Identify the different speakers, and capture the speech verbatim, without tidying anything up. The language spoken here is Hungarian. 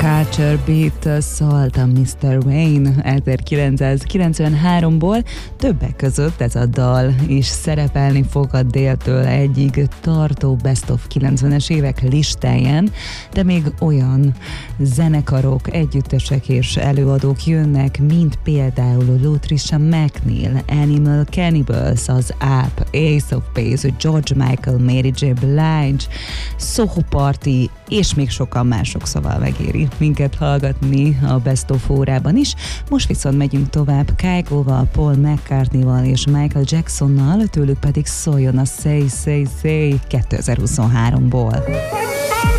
Speaker 1: Culture Beat szólt a miszter Wayne ezerkilencszázkilencvenháromból, többek között ez a dal is szerepelni fog a déltől egyig tartó Best of kilencvenes évek listáján, de még olyan zenekarok, együttesek és előadók jönnek, mint például Latricia McNeil, Animal Cannibals, az Up, Ace of Base, George Michael, Mary J. Blige, Soho Party, és még sokan mások, szóval megéri minket hallgatni a Best of órában is. Most viszont megyünk tovább Kygo-val, Paul McCartney-val és Michael Jacksonnal, tőlük pedig szóljon a Say Say Say kétezer-huszonháromból.